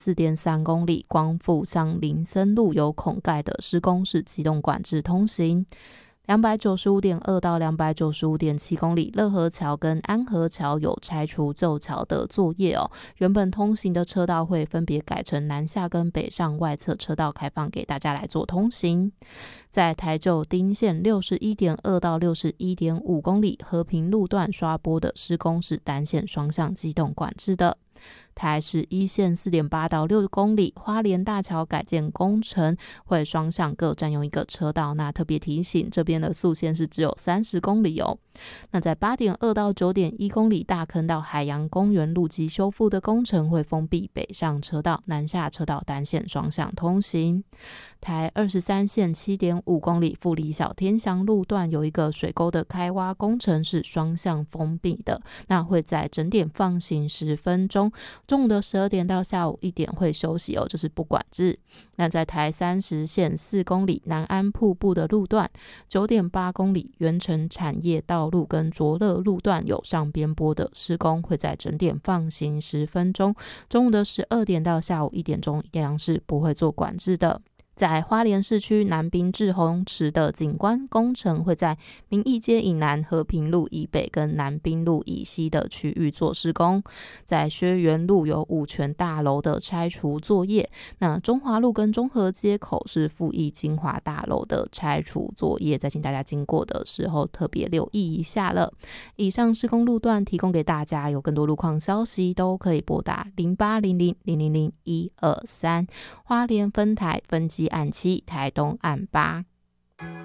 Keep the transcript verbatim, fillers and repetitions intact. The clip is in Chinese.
四点三公里，光复向林森路有孔盖的施工是机动管制通行。两百九十五点二到两百九十五点七公里，乐和桥跟安和桥有拆除旧桥的作业哦。原本通行的车道会分别改成南下跟北上外侧车道开放给大家来做通行。在台九丁线六十一点二到六十一点五公里，和平路段刷波的施工是单线双向机动管制的。台十一线 四点八到六公里，花莲大桥改建工程会双向各占用一个车道，那特别提醒这边的速限是只有三十公里哦。那在 八点二到九点一公里，大坑到海洋公园路基修复的工程会封闭北上车道，南下车道单线双向通行。台二十三线 七点五公里，富里小天祥路段有一个水沟的开挖工程是双向封闭的，那会在整点放行十分钟，中午的十二点到下午一点会休息哦，这是不管制。那在台三十线四公里，南安瀑布的路段 九点八公里，原城产业道路跟卓乐路段有上边坡的施工，会在整点放行十分钟，中午的十二点到下午一点钟一样是不会做管制的。在花莲市区南滨志洪池的景观工程会在民义街以南、和平路以北跟南滨路以西的区域做施工。在薛园路有五权大楼的拆除作业，那中华路跟中和街口是富益金华大楼的拆除作业，再请大家经过的时候特别留意一下了。以上施工路段提供给大家，有更多路况消息都可以拨打零八零零零零零一二三，花莲分台分机案七，台东案八。